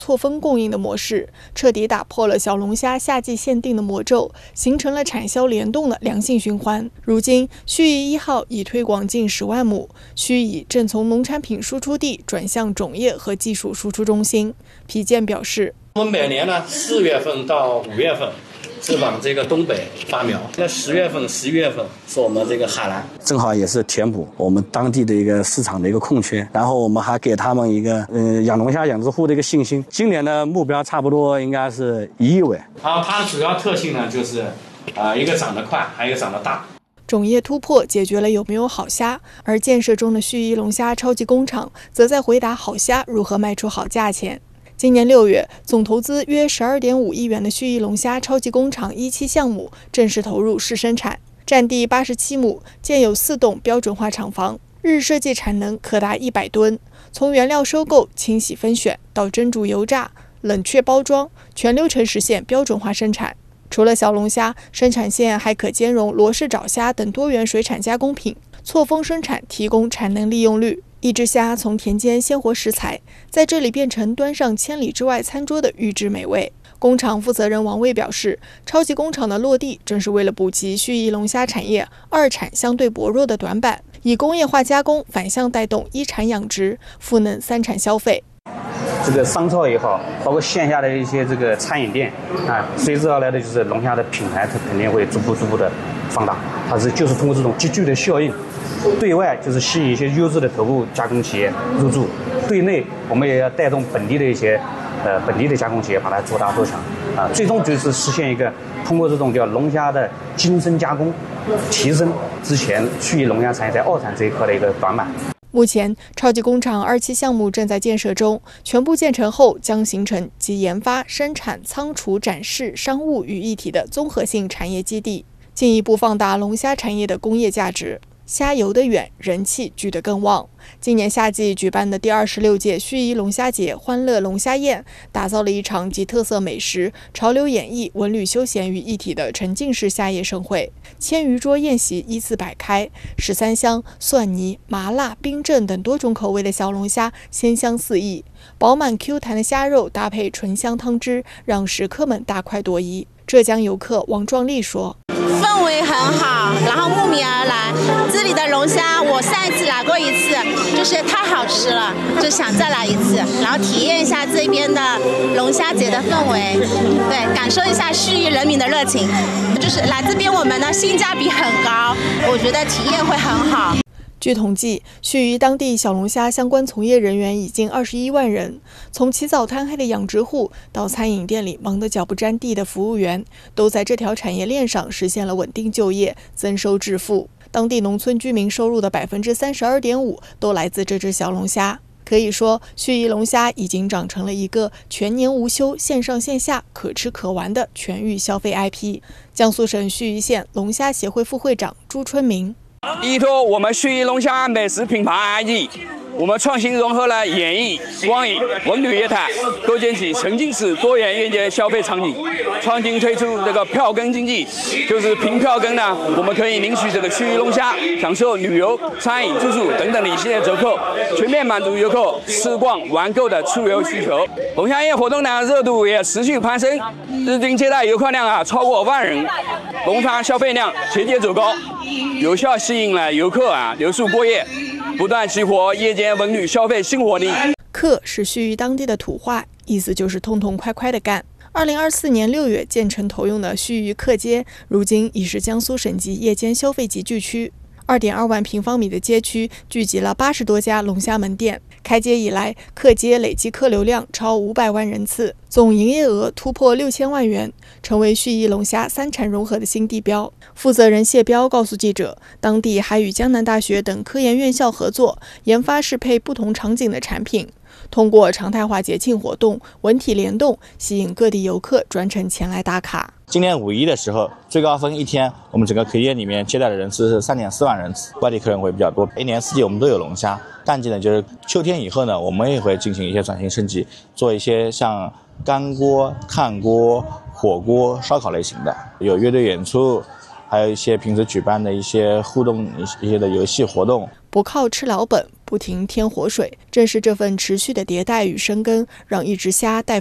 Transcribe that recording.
错峰供应的模式，彻底打破了小龙虾夏季限定的魔咒，形成了产销联动的良性循环。如今，盱眙1号已推广近10万亩，盱眙正从农产品输出地转向种业和技术输出中心。皮健表示， 我们每年呢4月份到5月份是往这个东北发苗，那10月份、11月份是我们这个海南， 正好也是填补我们当地的一个市场的一个空缺，然后我们还给他们一个养龙虾养殖户的一个信心。今年的目标差不多应该是1亿尾。 然后它的主要特性呢就是一个长得快，还有一个长得大。 种业突破解决了有没有好虾，而建设中的盱眙龙虾超级工厂则在回答好虾如何卖出好价钱。今年6月，总投资约12.5亿元的盱眙龙虾超级工厂1期项目正式投入试生产，占地87亩，建有4栋标准化厂房，日设计产能可达100吨。从原料收购、清洗分选到蒸煮油炸、冷却包装，全流程实现标准化生产。除了小龙虾，生产线还可兼容罗氏爪虾等多元水产加工品，错峰生产提供产能利用率。一只虾从田间鲜活食材，在这里变成端上千里之外餐桌的预制美味。工厂负责人王卫表示，超级工厂的落地正是为了补齐盱眙龙虾产业二产相对薄弱的短板，以工业化加工反向带动一产养殖，赋能3产消费。 这个商超也好，包括线下的一些这个餐饮店啊，随之而来的就是龙虾的品牌，它肯定会逐步的放大。它就是通过这种集聚的效应，对外就是吸引一些优质的头部加工企业入驻，对内我们也要带动本地的一些本地的加工企业把它做大做强啊，最终就是实现一个通过这种叫龙虾的精深加工，提升之前盱眙龙虾产业在2产这一块的一个短板。 目前，超级工厂2期项目正在建设中，全部建成后将形成集研发、生产、仓储、展示、商务于一体的综合性产业基地，进一步放大龙虾产业的工业价值。虾游得远，人气聚得更旺。今年夏季举办的第26届盱眙龙虾节欢乐龙虾宴，打造了一场集特色美食、潮流演绎、文旅休闲于一体的沉浸式夏夜盛会。1000余桌宴席依次摆开，13香、蒜泥、麻辣、冰镇等多种口味的小龙虾鲜香四溢，饱满 Q 弹的虾肉搭配醇香汤汁，让食客们大快朵颐。浙江游客王壮丽说， 氛围很好，然后慕名而来。这里的龙虾，我上一次来过1次，就是太好吃了，就想再来1次，然后体验一下这边的龙虾节的氛围，对，感受一下盱眙人民的热情。就是来这边，我们的性价比很高，我觉得体验会很好。 据统计，盱眙当地小龙虾相关从业人员已经21万人，从起早贪黑的养殖户到餐饮店里忙得脚不沾地的服务员，都在这条产业链上实现了稳定就业、增收致富。当地农村居民收入的32.5%都来自这只小龙虾。可以说，盱眙龙虾已经长成了一个全年无休、线上线下可吃可玩的全域消费 IP。江苏省盱眙县龙虾协会副会长朱春明。 依托我们盱眙龙虾美食品牌 IP， 我们创新融合了演艺、光影、文旅业态，构建起沉浸式多元业界消费场景。创新推出这个票根经济，就是凭票根呢，我们可以领取这个盱眙龙虾，享受旅游、餐饮、住宿等等的一系列折扣，全面满足游客吃逛玩购的出游需求。龙虾宴活动呢，热度也持续攀升，日均接待游客量超过万人，龙虾消费量节节走高，有效吸引了游客留宿过夜，不断激活夜间文旅消费新活力。 客是盱眙当地的土话，意思就是痛痛快快的干。2024年6月建成投用的盱眙客街，如今已是江苏省级夜间消费集聚区。2.2万平方米的街区聚集了80多家龙虾门店。开街以来，客街累计客流量超500万人次，总营业额突破6000万元，成为盱眙龙虾3产融合的新地标。负责人谢彪告诉记者，当地还与江南大学等科研院校合作，研发适配不同场景的产品，通过常态化节庆活动、文体联动，吸引各地游客专程前来打卡。 今年5·1的时候，最高峰一天，我们整个客业里面接待的人次是3.4万人次，外地客人会比较多。一年四季我们都有龙虾，淡季呢就是秋天以后呢，我们也会进行一些转型升级，做一些像干锅、炭锅、火锅、烧烤类型的，有乐队演出，还有一些平时举办的一些互动一些的游戏活动。 不靠吃老本， 不停添活水。正是这份持续的迭代与生根，让一只虾带